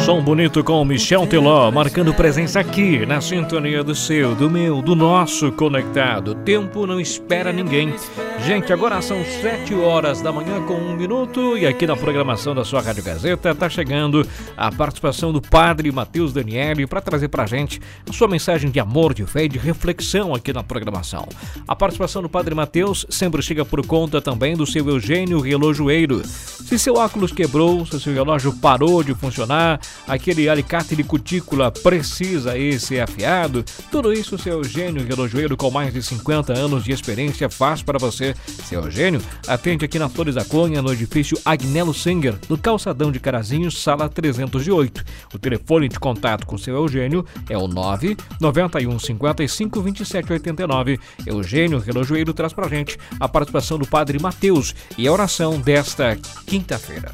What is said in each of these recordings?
Som bonito com Michel Teló, marcando presença aqui na sintonia do seu, do meu, do nosso Conectado. Tempo não espera ninguém. Gente, agora são 7 horas da manhã com 1 minuto e aqui na programação da sua Rádio Gazeta está chegando a participação do Padre Matheus Daniele para trazer para a gente a sua mensagem de amor, de fé e de reflexão aqui na programação. A participação do Padre Matheus sempre chega por conta também do seu Eugênio Relojoeiro. Se seu óculos quebrou, se seu relógio parou de funcionar, aquele alicate de cutícula precisa ser afiado, tudo isso o seu Eugênio Relojoeiro, com mais de 50 anos de experiência, faz para você. Seu Eugênio atende aqui na Flores da Cunha, no edifício Agnello Singer, no calçadão de Carazinhos, sala 308. O telefone de contato com o seu Eugênio é o 991 55 27 89. Eugênio Relojoeiro traz pra gente a participação do Padre Matheus e a oração desta quinta-feira.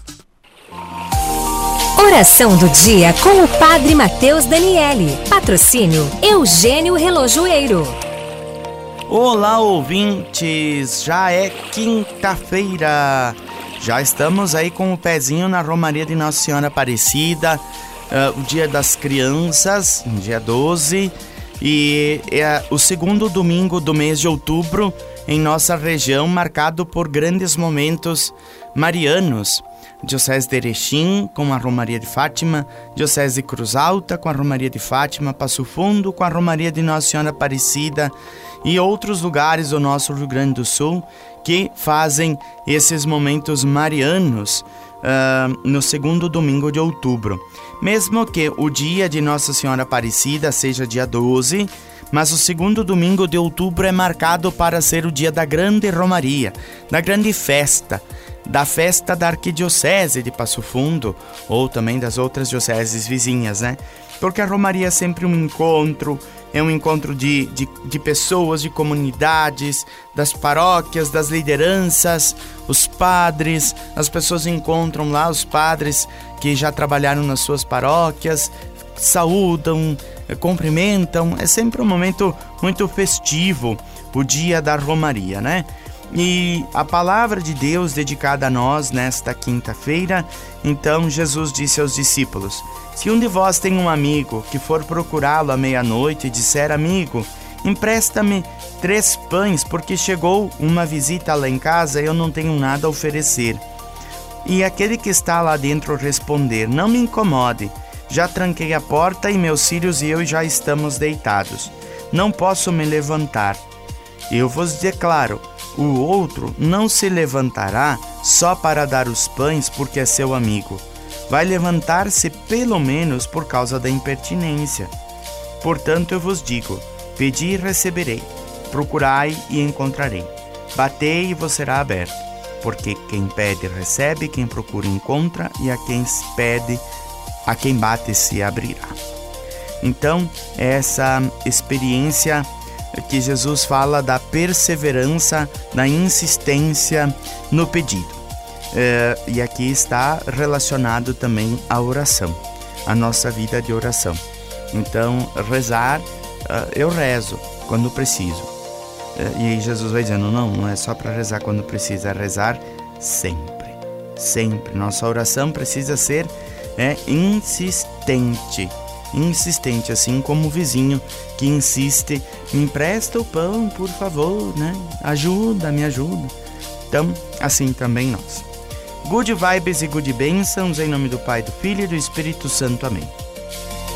Oração do dia com o Padre Matheus Daniele. Patrocínio Eugênio Relojoeiro. Olá, ouvintes! Já é quinta-feira. Já estamos aí com o pezinho na Romaria de Nossa Senhora Aparecida, o Dia das Crianças, dia 12, e é o segundo domingo do mês de outubro em nossa região, marcado por grandes momentos marianos. Diocese de Erechim com a Romaria de Fátima, Diocese de Cruz Alta com a Romaria de Fátima, Passo Fundo com a Romaria de Nossa Senhora Aparecida e outros lugares do nosso Rio Grande do Sul que fazem esses momentos marianos no segundo domingo de outubro. Mesmo que o dia de Nossa Senhora Aparecida seja dia 12, mas o segundo domingo de outubro é marcado para ser o dia da grande romaria, da grande festa, da festa da Arquidiocese de Passo Fundo, ou também das outras dioceses vizinhas, né? Porque a romaria é sempre um encontro, é um encontro de pessoas, de comunidades, das paróquias, das lideranças, os padres, as pessoas encontram lá os padres que já trabalharam nas suas paróquias, saúdam, cumprimentam, é sempre um momento muito festivo, o dia da romaria, né? E a palavra de Deus dedicada a nós nesta quinta-feira, então Jesus disse aos discípulos: se um de vós tem um amigo que for procurá-lo à meia-noite e disser: amigo, empresta-me 3 pães, porque chegou uma visita lá em casa e eu não tenho nada a oferecer. E aquele que está lá dentro responder: não me incomode, já tranquei a porta e meus filhos e eu já estamos deitados, não posso me levantar. Eu vos declaro, o outro não se levantará só para dar os pães porque é seu amigo. Vai levantar-se pelo menos por causa da impertinência. Portanto eu vos digo, pedi e receberei, procurai e encontrarei, batei e vos será aberto. Porque quem pede recebe, quem procura encontra, e a quem bate se abrirá. Então, essa experiência que Jesus fala da perseverança, da insistência no pedido. E aqui está relacionado também a oração, a nossa vida de oração. Então, rezar, eu rezo quando preciso. E aí Jesus vai dizendo, não é só para rezar quando precisa, é rezar sempre, sempre. Nossa oração precisa ser insistente, assim como o vizinho que insiste: me empresta o pão, por favor, né? Me ajuda. Então, assim também nós. Good vibes e good bênçãos, em nome do Pai, do Filho e do Espírito Santo. Amém.